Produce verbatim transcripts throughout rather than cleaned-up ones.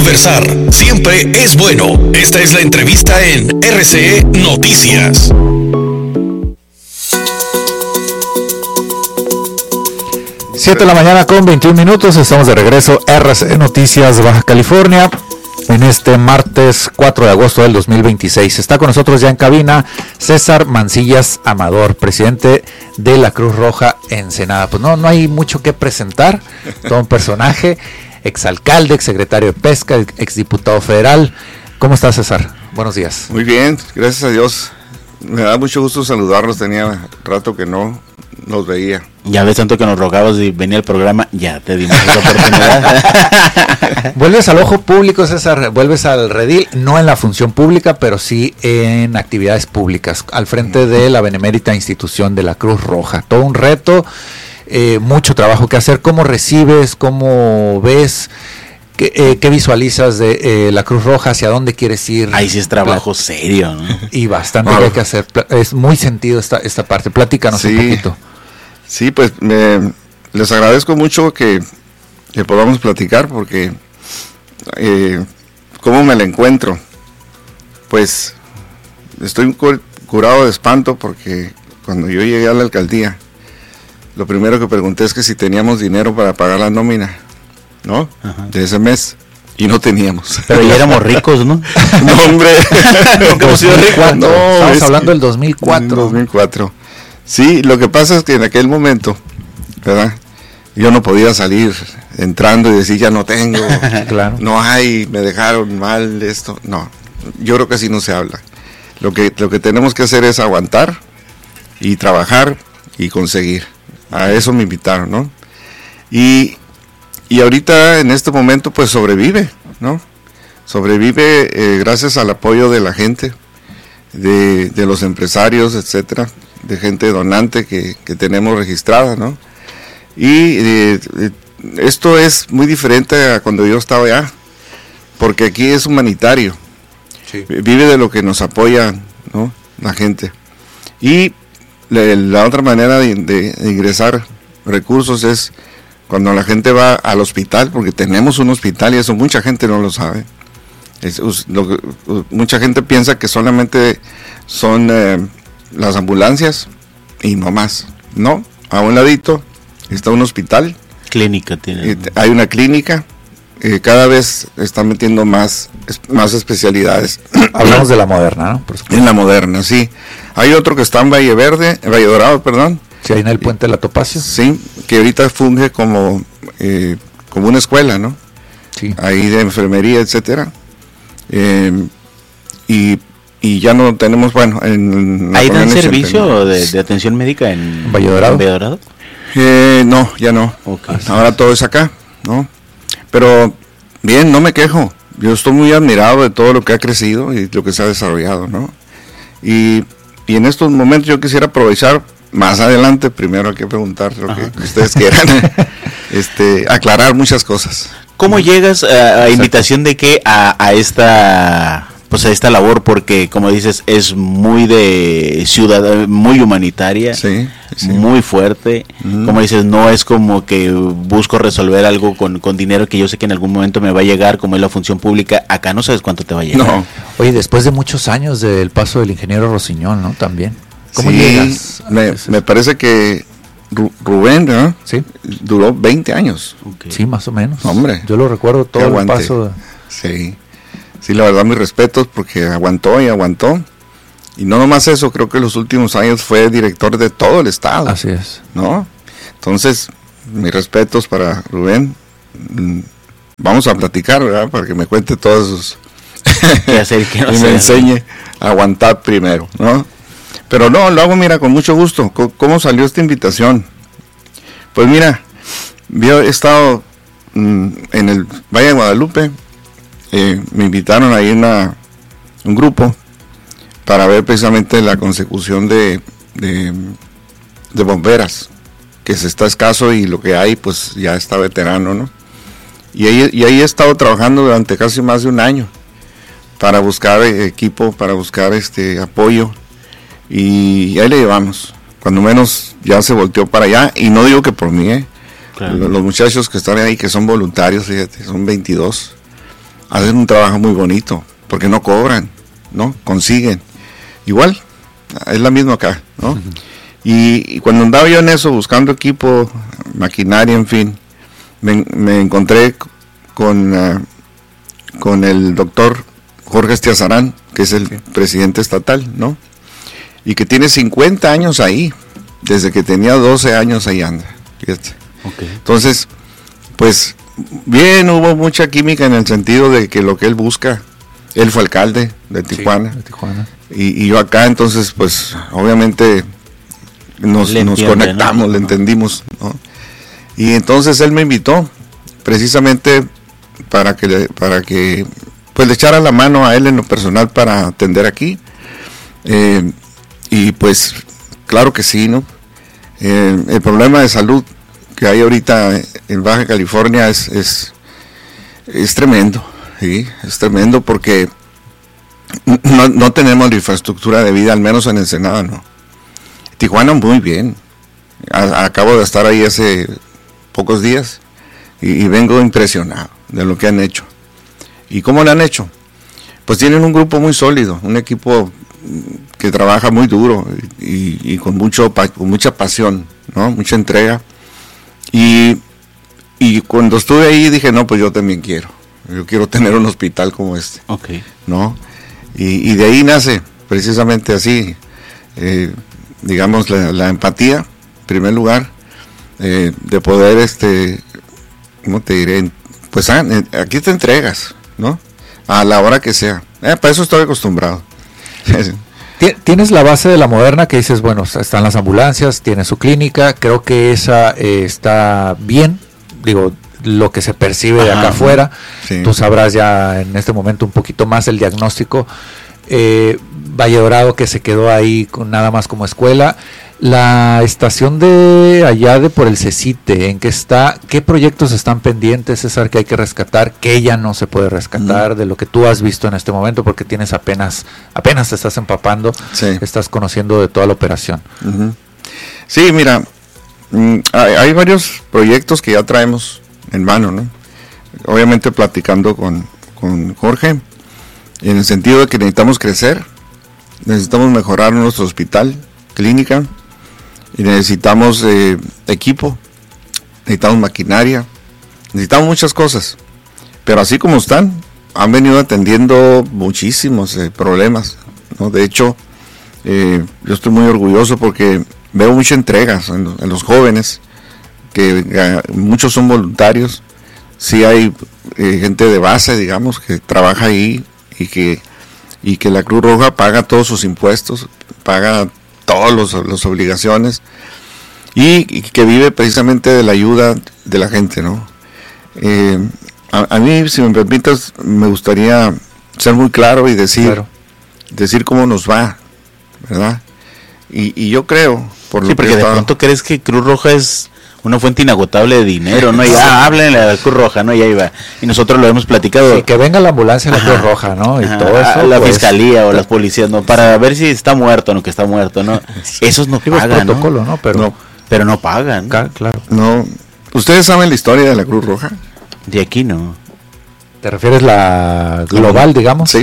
Conversar siempre es bueno. Esta es la entrevista en R C E Noticias. siete de la mañana con veintiún minutos, estamos de regreso, R C E Noticias Baja California, en este martes cuatro de agosto del dos mil veintiséis. Está con nosotros ya en cabina César Mancillas Amador, presidente de la Cruz Roja Ensenada. Pues no, no hay mucho que presentar, todo un personaje, exalcalde, exsecretario de Pesca, exdiputado federal. ¿Cómo estás, César? Buenos días. Muy bien, gracias a Dios. Me da mucho gusto saludarlos, tenía rato que no nos veía. Ya ves, tanto que nos rogabas y venía el programa, ya te dimos esa oportunidad. Vuelves al ojo público, César, vuelves al redil, no en la función pública, pero sí en actividades públicas, al frente de la benemérita institución de la Cruz Roja. Todo un reto, eh, mucho trabajo que hacer. ¿Cómo recibes, cómo ves, qué, eh, qué visualizas de eh, la Cruz Roja, hacia dónde quieres ir? Ahí sí es trabajo serio, ¿no? Y bastante que hay que hacer, es muy sentido esta, esta parte. Platícanos sí. un poquito. Sí, pues me, les agradezco mucho que, que podamos platicar porque eh, ¿cómo me la encuentro? Pues estoy curado de espanto porque cuando yo llegué a la alcaldía, lo primero que pregunté es que si teníamos dinero para pagar la nómina, ¿no? Ajá. De ese mes. Y no teníamos. Pero ya éramos ricos, ¿no? No, hombre. Nunca hemos sido ricos. No, estamos es hablando del dos mil cuatro. dos mil cuatro. Sí, lo que pasa es que en aquel momento, ¿verdad? Yo no podía salir entrando y decir ya no tengo, claro. No hay, me dejaron mal esto. No, yo creo que así no se habla. Lo que, lo que tenemos que hacer es aguantar y trabajar y conseguir. A eso me invitaron, ¿no? Y, y ahorita en este momento pues sobrevive, ¿no? Sobrevive eh, gracias al apoyo de la gente, de, de los empresarios, etcétera, de gente donante que, que tenemos registrada, ¿no? Y eh, eh, esto es muy diferente a cuando yo estaba allá, porque aquí es humanitario, sí. Vive de lo que nos apoya, ¿no? La gente. Y la, la otra manera de, de, de ingresar recursos es cuando la gente va al hospital, porque tenemos un hospital y eso mucha gente no lo sabe. Es, lo, mucha gente piensa que solamente son eh, las ambulancias y no más. No, a un ladito está un hospital. Clínica tiene. Eh, hay una clínica. Eh, cada vez están metiendo más, más especialidades. Hablamos de la Moderna, ¿no? Por en la Moderna, sí. Hay otro que está en Valle Verde, Valle Dorado, perdón. Sí, ahí en el puente de la Topacio. Sí, que ahorita funge como, eh, como una escuela, ¿no? Sí. Ahí de enfermería, etcétera. Eh, y, y ya no tenemos, bueno, en ¿hay dan servicio de, de atención médica en Valle Dorado? Valle Dorado? Eh, no, ya no. Okay. Ahora todo es acá, ¿no? Pero bien, no me quejo. Yo estoy muy admirado de todo lo que ha crecido y lo que se ha desarrollado, ¿no? Y, y en estos momentos yo quisiera aprovechar más adelante, primero hay que preguntar lo que, que ustedes quieran, este, aclarar muchas cosas. ¿Cómo llegas a, a invitación de qué a, a esta pues a esta labor? Porque como dices es muy de ciudad, muy humanitaria, sí, sí. Muy fuerte. Mm. Como dices, no es como que busco resolver algo con, con dinero que yo sé que en algún momento me va a llegar, como es la función pública. Acá no sabes cuánto te va a llegar. No. Oye, después de muchos años del paso del ingeniero Rosiñón, ¿no? También. ¿Cómo sí, llegas? Me, me parece que Rubén, ¿no? Sí. Duró veinte años. Okay. Sí, más o menos. Hombre. Yo lo recuerdo todo el paso. De... Sí. Sí, la verdad mis respetos porque aguantó y aguantó. Y no nomás eso, creo que los últimos años fue director de todo el estado. Así es. ¿No? Entonces, mis respetos para Rubén. Vamos a platicar, ¿verdad? Para que me cuente todos sus... ¿Qué hacer, qué no y me enseñe a aguantar primero, ¿no? Pero no, lo hago, mira, con mucho gusto. ¿Cómo salió esta invitación? Pues mira, yo he estado mmm, en el Valle de Guadalupe, eh, me invitaron ahí una, un grupo para ver precisamente la consecución de, de, de bomberas, que se está escaso y lo que hay pues ya está veterano, ¿no? Y ahí, y ahí he estado trabajando durante casi más de un año para buscar equipo, para buscar este apoyo. Y ahí le llevamos, cuando menos ya se volteó para allá, y no digo que por mí, ¿eh? Claro. Los, los muchachos que están ahí, que son voluntarios, fíjate, son veintidós, hacen un trabajo muy bonito, porque no cobran, ¿no? Consiguen. Igual, es la misma acá, ¿no? Uh-huh. Y, y cuando andaba yo en eso, buscando equipo, maquinaria, en fin, me, me encontré con, uh, con el doctor Jorge Estiazarán, que es el sí. presidente estatal, ¿no? Y que tiene cincuenta años ahí, desde que tenía doce años ahí anda, fíjate. Okay. Entonces, pues, bien, hubo mucha química en el sentido de que lo que él busca, él fue alcalde de Tijuana, sí, de Tijuana. Y, y yo acá, entonces, pues, obviamente nos, entiende, nos conectamos, ¿no? Le entendimos, ¿no? Y entonces él me invitó, precisamente para que, le, para que, pues, le echara la mano a él en lo personal para atender aquí, eh, y pues, claro que sí, ¿no? Eh, el problema de salud que hay ahorita en Baja California es, es, es tremendo, ¿sí? Es tremendo porque no, no tenemos la infraestructura de vida, al menos en Ensenada, ¿no? Tijuana muy bien. A, acabo de estar ahí hace pocos días y, y vengo impresionado de lo que han hecho. ¿Y cómo lo han hecho? Pues tienen un grupo muy sólido, un equipo que trabaja muy duro y, y con mucho con mucha pasión, ¿no? Mucha entrega. Y, y cuando estuve ahí dije, no, pues yo también quiero. Yo quiero tener un hospital como este. Okay. ¿No? Y, y de ahí nace precisamente así, eh, digamos, la, la empatía, en primer lugar, eh, de poder, este, ¿cómo te diré? Pues ah, aquí te entregas, ¿no? A la hora que sea. Eh, para eso estoy acostumbrado. Tienes la base de la Moderna que dices, bueno, están las ambulancias, tiene su clínica, creo que esa eh, está bien, digo, lo que se percibe de acá afuera, sí. Tú sabrás ya en este momento un poquito más el diagnóstico. eh, Valle Dorado, que se quedó ahí con nada más como escuela. La estación de allá de por el Cecite, ¿en qué está? ¿Qué proyectos están pendientes, César, que hay que rescatar? ¿Qué ya no se puede rescatar? Mm. De lo que tú has visto en este momento, porque tienes apenas, apenas te estás empapando, sí. Estás conociendo de toda la operación. Uh-huh. Sí, mira, hay, hay varios proyectos que ya traemos en mano, ¿no? Obviamente platicando con, con Jorge, en el sentido de que necesitamos crecer, necesitamos mejorar nuestro hospital, clínica, y necesitamos eh, equipo, necesitamos maquinaria, necesitamos muchas cosas, pero así como están, han venido atendiendo muchísimos eh, problemas, ¿no? De hecho, eh, yo estoy muy orgulloso porque veo mucha entrega en, en los jóvenes, que eh, muchos son voluntarios, sí hay eh, gente de base, digamos, que trabaja ahí y que, y que la Cruz Roja paga todos sus impuestos, paga todas las obligaciones y, y que vive precisamente de la ayuda de la gente, ¿no? Eh, a, a mí, si me permitas, me gustaría ser muy claro y decir, claro. decir cómo nos va, ¿verdad? Y, y yo creo, por sí, lo porque que de estaba... pronto crees que Cruz Roja es una fuente inagotable de dinero, ¿no? Y ah, háblenle a la Cruz Roja, ¿no? Y ahí va. Y nosotros lo hemos platicado. Sí, que venga la ambulancia de la Cruz Roja, ¿no? Y ajá, todo eso. La pues, fiscalía o las policías, ¿no? Para ver si está muerto o no, que está muerto, ¿no? Sí. Esos no pagan, es protocolo, ¿no? Pero no, pero no pagan. Claro. No. ¿Ustedes saben la historia de la Cruz Roja? De aquí no. ¿Te refieres la global, digamos? Sí.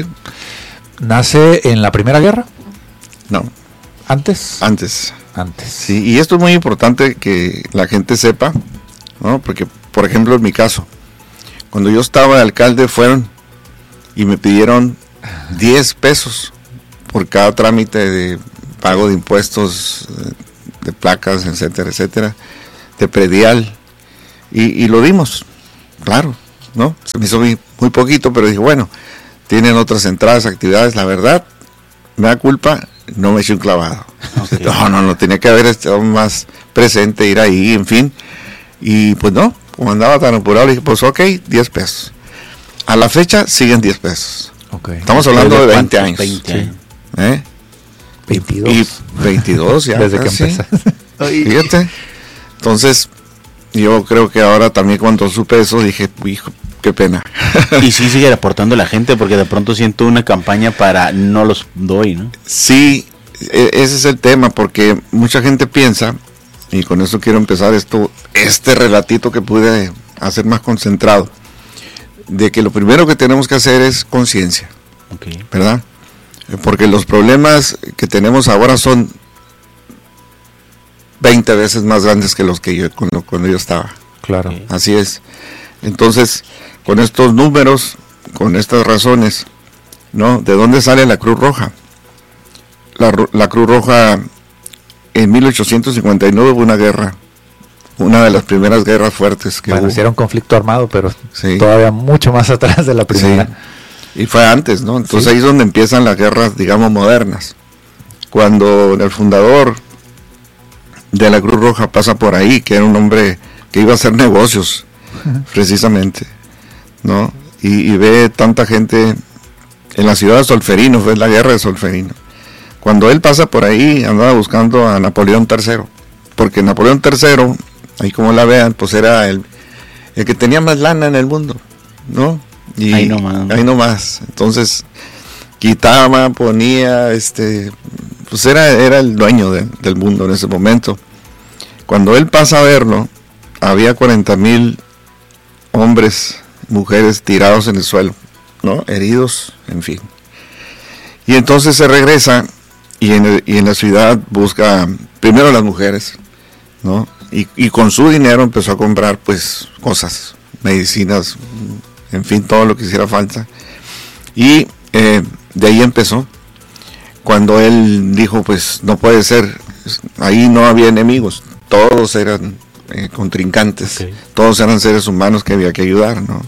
¿Nace en la Primera Guerra? No. ¿Antes? Antes. Antes. Sí, y esto es muy importante que la gente sepa, ¿no? Porque, por ejemplo, en mi caso, cuando yo estaba de alcalde fueron y me pidieron diez pesos por cada trámite de pago de impuestos, de placas, etcétera, etcétera, de predial, y, y lo dimos, claro, ¿no? Se me hizo muy, muy poquito, pero dije, bueno, tienen otras entradas, actividades, la verdad, me da culpa, no me eché un clavado. Okay. No, no, no, tenía que haber estado más presente, ir ahí, en fin. Y pues no, como andaba tan apurado, dije, pues ok, diez pesos. A la fecha siguen diez pesos. Okay. Estamos hablando de veinte años. veinte años. ¿Eh? veintidós. Y veintidós ya. Desde casi. Que empezaste. Fíjate. Entonces, yo creo que ahora también cuando supe eso, dije, hijo, qué pena. Y sí sigue aportando la gente, porque de pronto siento una campaña para no los doy, ¿no? Sí, ese es el tema, porque mucha gente piensa, y con eso quiero empezar esto, este relatito que pude hacer más concentrado. de que lo primero que tenemos que hacer es conciencia, okay. ¿verdad? Porque los problemas que tenemos ahora son veinte veces más grandes que los que yo cuando, cuando yo estaba. Claro. Okay. Así es. Entonces, con estos números, con estas razones, ¿no? ¿De dónde sale la Cruz Roja? La, la Cruz Roja en mil ochocientos cincuenta y nueve hubo una guerra, una de las primeras guerras fuertes que bueno, hubo. sí era un conflicto armado, pero sí. todavía mucho más atrás de la primera. Sí. Y fue antes, ¿no? Entonces sí. ahí es donde empiezan las guerras, digamos, modernas. Cuando el fundador de la Cruz Roja pasa por ahí, que era un hombre que iba a hacer negocios, precisamente, ¿no? Y, y ve tanta gente en la ciudad de Solferino, fue la guerra de Solferino. Cuando él pasa por ahí, andaba buscando a Napoleón tercero, porque Napoleón tercero, ahí como la vean, pues era el, el que tenía más lana en el mundo, ¿no? Y ahí nomás. Ahí nomás. Entonces, quitaba, ponía, este, pues era, era el dueño de, del mundo en ese momento. Cuando él pasa a verlo, había cuarenta mil hombres, mujeres tirados en el suelo, ¿no? Heridos, en fin. Y entonces se regresa y en, el, y en la ciudad busca primero a las mujeres, ¿no? Y, y con su dinero empezó a comprar pues cosas, medicinas, en fin, todo lo que hiciera falta. Y eh, de ahí empezó. Cuando él dijo, pues no puede ser, ahí no había enemigos, todos eran eh, contrincantes, okay. Todos eran seres humanos que había que ayudar, ¿no?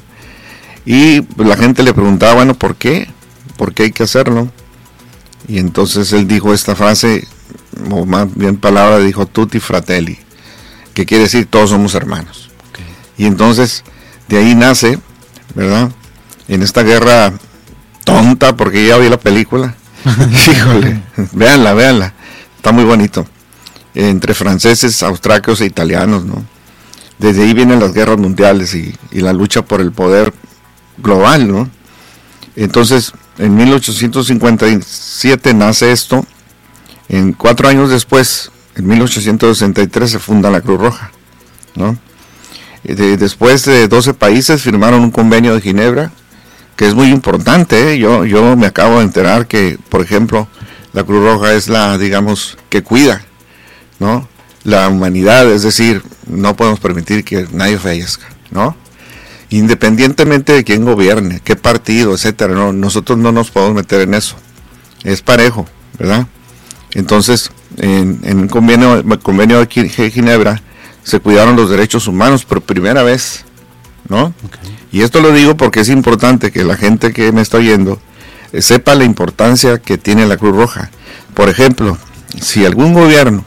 Y pues, la gente le preguntaba, bueno, ¿por qué? ¿Por qué hay que hacerlo? Y entonces él dijo esta frase, o más bien palabra, dijo tutti fratelli, que quiere decir todos somos hermanos. Okay. Y entonces de ahí nace, ¿verdad? En esta guerra tonta, porque ya vi la película, híjole, véanla, véanla, está muy bonito, entre franceses, austriacos e italianos, ¿no? Desde ahí vienen las guerras mundiales y, y la lucha por el poder global, ¿no? Entonces, en mil ochocientos cincuenta y siete nace esto, en cuatro años después, en mil ochocientos sesenta y tres se funda la Cruz Roja, ¿no? De, después de doce países firmaron un convenio de Ginebra, que es muy importante, ¿eh? yo, yo me acabo de enterar que, por ejemplo, la Cruz Roja es la, digamos, que cuida, ¿no? La humanidad, es decir, no podemos permitir que nadie fallezca, ¿no? Independientemente de quién gobierne, qué partido, etcétera, no, nosotros no nos podemos meter en eso, es parejo, ¿verdad? Entonces, en, en un convenio, convenio de Ginebra se cuidaron los derechos humanos por primera vez, ¿no? Okay. Y esto lo digo porque es importante que la gente que me está oyendo eh, sepa la importancia que tiene la Cruz Roja. Por ejemplo, si algún gobierno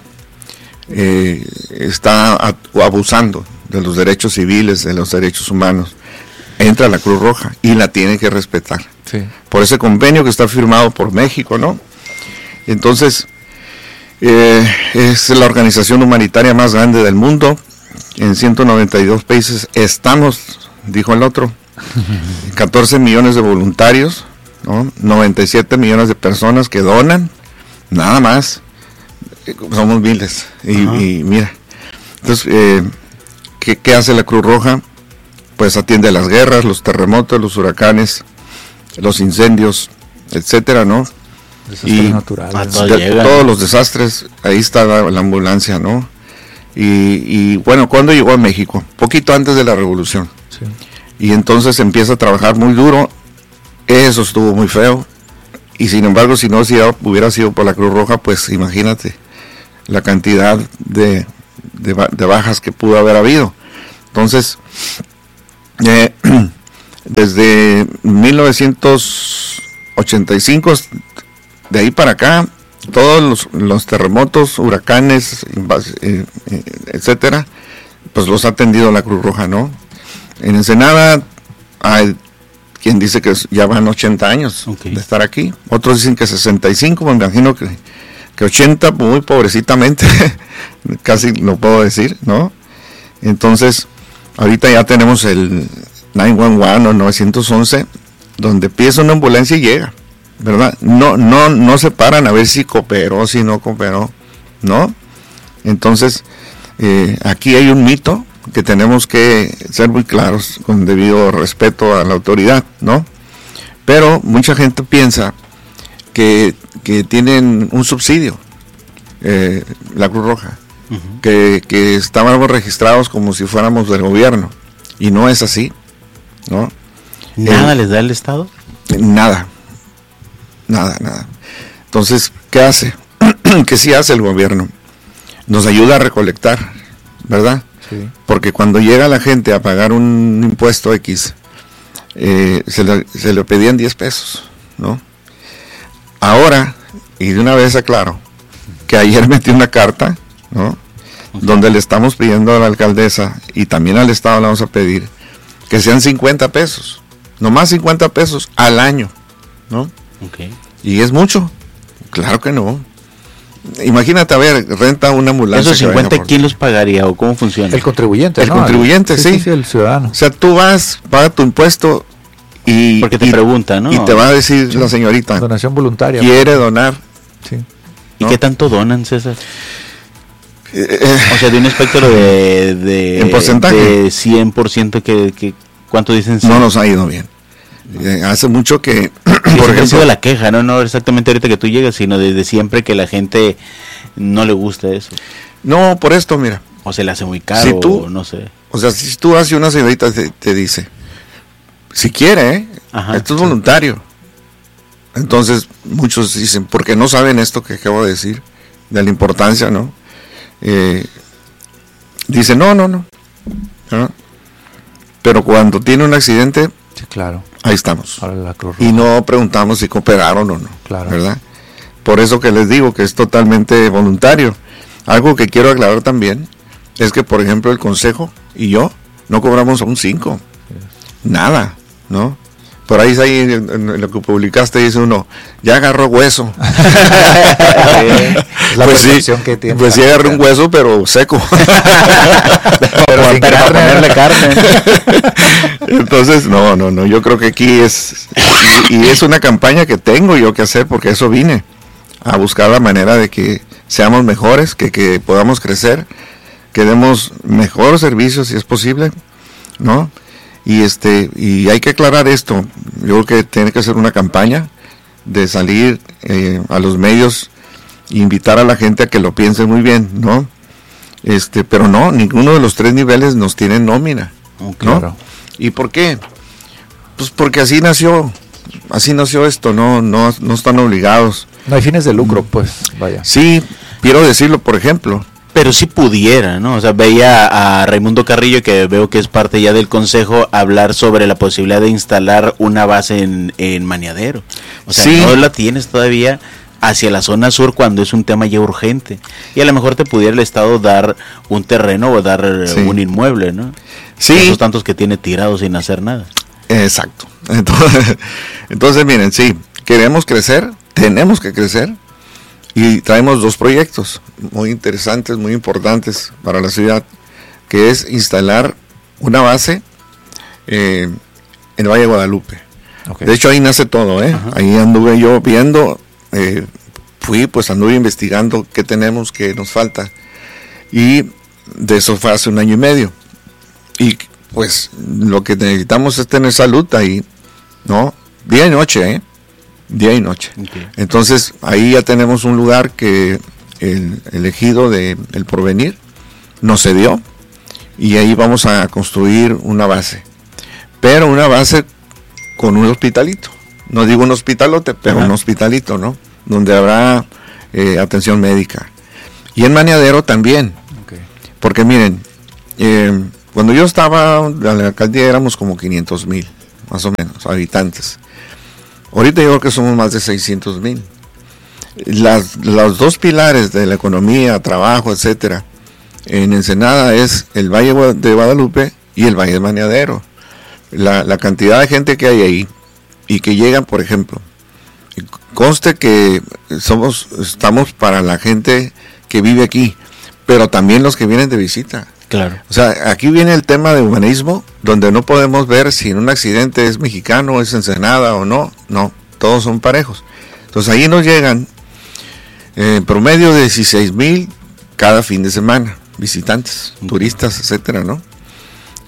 eh, está abusando de los derechos civiles, de los derechos humanos, entra la Cruz Roja y la tiene que respetar. Sí. Por ese convenio que está firmado por México, ¿no? Entonces, eh, es la organización humanitaria más grande del mundo. En ciento noventa y dos países estamos, dijo el otro, catorce millones de voluntarios, ¿no? noventa y siete millones de personas que donan, nada más. Somos miles. Y, y mira, entonces, eh, ¿qué, ¿qué hace la Cruz Roja? Pues atiende las guerras, los terremotos, los huracanes, los incendios, etcétera, ¿no? Desastres y naturales. De, de, todos los desastres, ahí está la, la ambulancia, ¿no? Y, y bueno, ¿cuándo llegó a México? Poquito antes de la Revolución. Sí. Y entonces empieza a trabajar muy duro. Eso estuvo muy feo. Y sin embargo, si no si hubiera sido por la Cruz Roja, pues imagínate la cantidad de, de, de bajas que pudo haber habido. Entonces, eh, desde mil novecientos ochenta y cinco, de ahí para acá, todos los, los terremotos, huracanes, eh, eh, etcétera, pues los ha atendido la Cruz Roja, ¿no? En Ensenada hay quien dice que ya van ochenta años okay. de estar aquí, otros dicen que sesenta y cinco, me imagino que, que ochenta, muy pobrecitamente, casi no puedo decir, ¿no? Entonces, ahorita ya tenemos el nueve uno uno o nueve once, donde pides una ambulancia y llega, ¿verdad? No, no, no se paran a ver si cooperó, si no cooperó, ¿no? Entonces, eh, aquí hay un mito, que tenemos que ser muy claros con debido respeto a la autoridad, ¿no? Pero mucha gente piensa que, que tienen un subsidio, eh, la Cruz Roja, uh-huh. que, que estábamos registrados como si fuéramos del gobierno, y no es así, ¿no? ¿Nada eh, les da el Estado? Nada, nada, nada. Entonces, ¿qué hace? ¿Qué sí hace el gobierno? Nos ayuda a recolectar, ¿verdad? Sí. Porque cuando llega la gente a pagar un impuesto X, eh, se, le, se le pedían diez pesos, ¿no? Ahora, y de una vez aclaro, que ayer metí una carta, ¿no? Okay. Donde le estamos pidiendo a la alcaldesa, y también al Estado le vamos a pedir, que sean cincuenta pesos, nomás cincuenta pesos al año, ¿no? Okay. ¿Y es mucho? Claro que no. Imagínate, a ver, renta una ambulancia. ¿Esos cincuenta quién los pagaría o cómo funciona? El contribuyente, El ¿no? contribuyente, sí. Sí, sí, sí, el ciudadano. O sea, tú vas, paga tu impuesto y... Porque te y, pregunta, ¿no? Y te va a decir sí. la señorita. Donación voluntaria. Quiere donar. Sí. ¿Y ¿no? qué tanto donan, César? Eh, eh, o sea, de un espectro de... de ¿En porcentaje? De cien por ciento, que, que, ¿cuánto dicen? No nos ha ido bien. No. Eh, hace mucho que... Sí, por ejemplo, ha sido la queja, ¿no? No exactamente ahorita que tú llegas, sino desde siempre que la gente no le gusta eso. No, por esto, mira. O se le hace muy caro, si tú, o no sé. O sea, si tú haces una señorita te, te dice, si quiere, ¿eh? Ajá, esto es sí. voluntario. Entonces, muchos dicen, porque no saben esto que acabo de decir, de la importancia, ¿no? Eh, dicen, no, no, no, no. Pero cuando tiene un accidente, sí, claro. Ahí estamos. La Cruz Roja. Y no preguntamos si cooperaron o no. Claro. ¿Verdad? Por eso que les digo que es totalmente voluntario. Algo que quiero aclarar también es que, por ejemplo, el consejo y yo no cobramos un cinco. Sí. Nada, ¿no? Por ahí, ahí en, en lo que publicaste dice uno, ya agarró hueso. la pues sí, que tiene pues sí agarré un hueso, pero seco. pero sin para carne. ponerle carne. Entonces, no, no, no, yo creo que aquí es, y, y es una campaña que tengo yo que hacer, porque eso vine, a buscar la manera de que seamos mejores, que, que podamos crecer, que demos mejor servicio si es posible, ¿no? Y este y hay que aclarar esto. Yo creo que tiene que ser una campaña de salir eh, a los medios e invitar a la gente a que lo piense muy bien, ¿no? Este, pero no, ninguno de los tres niveles nos tiene nómina, oh, claro. ¿no? ¿Y por qué? Pues porque así nació, así nació esto, no, no, no están obligados. No hay fines de lucro, pues, vaya. Sí, quiero decirlo, por ejemplo. Pero si pudiera, ¿no? O sea, veía a Raimundo Carrillo, que veo que es parte ya del consejo, hablar sobre la posibilidad de instalar una base en, en Maniadero. O sea, sí. No la tienes todavía hacia la zona sur cuando es un tema ya urgente. Y a lo mejor te pudiera el Estado dar un terreno o dar sí. un inmueble, ¿no? Sí. Esos tantos que tiene tirados sin hacer nada. Exacto. Entonces, entonces, miren, sí, queremos crecer, tenemos que crecer. Y traemos dos proyectos muy interesantes, muy importantes para la ciudad, que es instalar una base eh, en el Valle de Guadalupe. Okay. De hecho, ahí nace todo, ¿eh? Uh-huh. Ahí anduve yo viendo, eh, fui, pues anduve investigando qué tenemos, qué nos falta. Y de eso fue hace un año y medio. Y pues lo que necesitamos es tener salud ahí, ¿no? Día y noche, ¿eh? Día y noche. Okay. Entonces, ahí ya tenemos un lugar que el elegido de El Porvenir nos cedió y ahí vamos a construir una base. Pero una base con un hospitalito. No digo un hospitalote, pero uh-huh. un hospitalito, ¿no? Donde habrá eh, atención médica. Y en Maniadero también. Okay. Porque miren, eh, cuando yo estaba en la alcaldía éramos como quinientos mil, más o menos, habitantes. Ahorita yo creo que somos más de seiscientos mil. Las, los dos pilares de la economía, trabajo, etcétera, en Ensenada es el Valle de Guadalupe y el Valle de Maniadero. La, la cantidad de gente que hay ahí y que llegan, por ejemplo, conste que somos, estamos para la gente que vive aquí, pero también los que vienen de visita. Claro. O sea, aquí viene el tema de humanismo, donde no podemos ver si en un accidente es mexicano, es Ensenada o no. No, todos son parejos. Entonces ahí nos llegan eh, en promedio de dieciséis mil cada fin de semana, visitantes, turistas, etcétera, ¿no?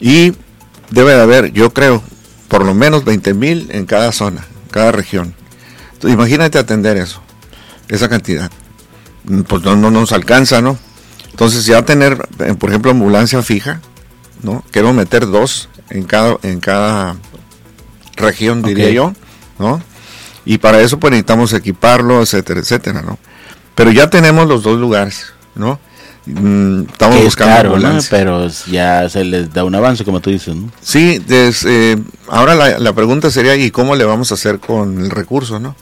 Y debe de haber, yo creo, por lo menos veinte mil en cada zona, cada región. Entonces, imagínate atender eso, esa cantidad. Pues no, no nos alcanza, ¿no? Entonces ya tener, por ejemplo, ambulancia fija, ¿no? Queremos meter dos en cada, en cada región, okay, diría yo, ¿no? Y para eso pues necesitamos equiparlo, etcétera, etcétera, ¿no? Pero ya tenemos los dos lugares, ¿no? Estamos que buscando es caro, ambulancia, ¿no? Pero ya se les da un avance, como tú dices, ¿no? Sí, des, eh, ahora la, la pregunta sería, ¿y cómo le vamos a hacer con el recurso, no?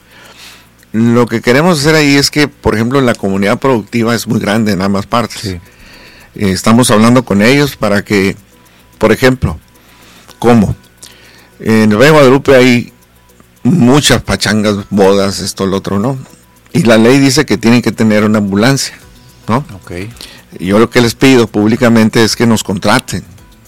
Lo que queremos hacer ahí es que, por ejemplo, la comunidad productiva es muy grande en ambas partes. Sí. Eh, estamos hablando con ellos para que, por ejemplo, ¿cómo? En el Valle de Guadalupe hay muchas pachangas, bodas, esto, lo otro, ¿no? Y la ley dice que tienen que tener una ambulancia, ¿no? Okay. Y yo lo que les pido públicamente es que nos contraten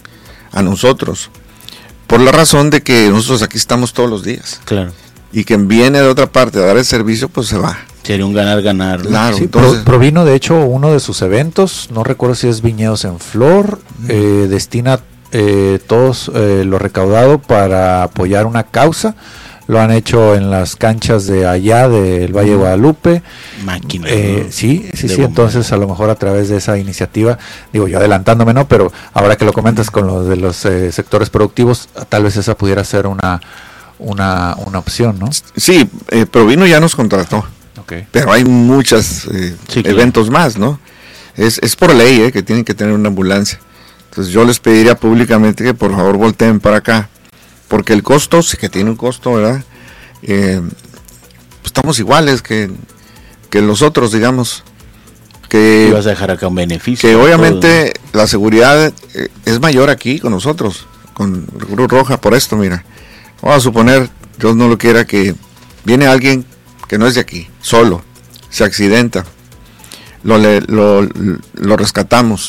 a nosotros, por la razón de que nosotros aquí estamos todos los días. Claro. Y quien viene de otra parte a dar el servicio, pues se va. Sería un ganar-ganar, ¿no? Claro, sí, entonces... provino de hecho uno de sus eventos, no recuerdo si es Viñedos en Flor, uh-huh. eh, destina eh, todos eh, lo recaudado para apoyar una causa. Lo han hecho en las canchas de allá del Valle de Guadalupe. Máquina. Eh, sí, sí, sí. bomba. Entonces, a lo mejor a través de esa iniciativa, digo yo adelantándome, ¿no? Pero ahora que lo comentas con los de los eh, sectores productivos, tal vez esa pudiera ser una una, una opción, ¿no? Sí, eh, Provino ya nos contrató. Okay. Pero hay muchos eh, sí, eventos claro. más, ¿no? Es, es por ley eh, que tienen que tener una ambulancia. Entonces, yo les pediría públicamente que por favor volteen para acá. Porque el costo, sí que tiene un costo, ¿verdad? Eh, pues estamos iguales que, que los otros, digamos. Que, y vas a dejar acá un beneficio. Que obviamente todo. La seguridad eh, es mayor aquí con nosotros, con Cruz Roja, por esto, mira. Vamos a suponer, Dios no lo quiera, que viene alguien que no es de aquí, solo, se accidenta, lo, le, lo, lo rescatamos.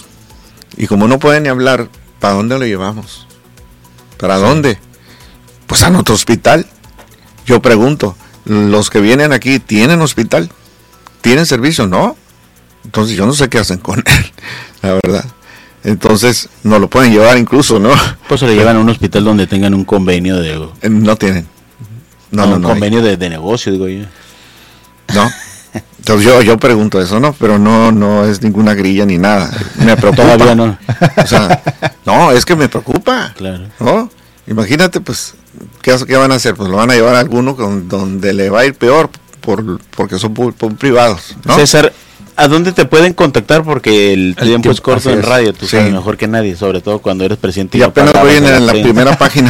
Y como no puede ni hablar, ¿para dónde lo llevamos? ¿Para sí. dónde? Pues a nuestro hospital. Yo pregunto, ¿los que vienen aquí tienen hospital? ¿Tienen servicio? No. Entonces yo no sé qué hacen con él, la verdad. Entonces no lo pueden llevar incluso, ¿no? Pues se lo llevan a un hospital donde tengan un convenio de... No tienen. No, no, no. Un no convenio de, de negocio, digo yo. No. Entonces yo, yo pregunto eso, ¿no? Pero no, no es ninguna grilla ni nada. Me preocupa. Todavía no. O sea, no, es que me preocupa. Claro. ¿No? Imagínate, pues, ¿qué, ¿qué van a hacer? Pues lo van a llevar a alguno con, donde le va a ir peor por porque son por, por privados, ¿no? César, ¿a dónde te pueden contactar? Porque el, el tiempo es corto en radio, tú sí. sabes mejor que nadie, sobre todo cuando eres presidente. Y, y apenas voy en, en la primera página.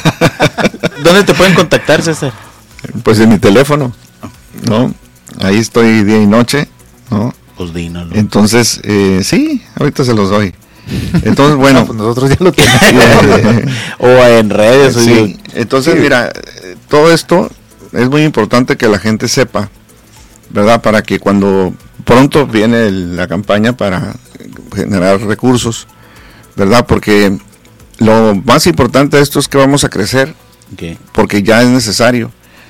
¿Dónde te pueden contactar, César? Pues en mi teléfono, ¿no? Ahí estoy día y noche, ¿no? Pues dino, ¿no? Entonces, eh, sí, ahorita se los doy. Entonces, bueno, no, pues nosotros ya lo tenemos. O en redes. Sí. Entonces, sí. Mira, todo esto es muy importante que la gente sepa, ¿verdad? Para que cuando pronto viene el, la campaña para generar recursos, ¿verdad? Porque lo más importante de esto es que vamos a crecer, okay. porque ya es necesario.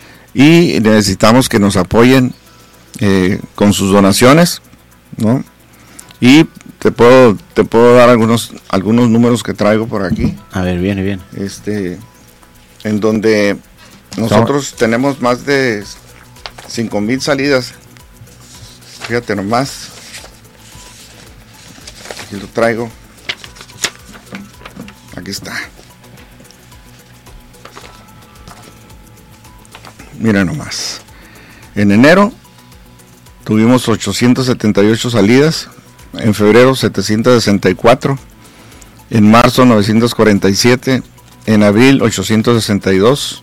Y necesitamos que nos apoyen eh, con sus donaciones, ¿no? Y te puedo te puedo dar algunos algunos números que traigo por aquí. A ver, viene, bien. Este, en donde nosotros no. tenemos más de cinco mil salidas. Fíjate nomás. Aquí lo traigo. Aquí está. Mira nomás. En enero tuvimos ochocientas setenta y ocho salidas. En febrero setecientas sesenta y cuatro. En marzo novecientas cuarenta y siete. En abril ochocientas sesenta y dos.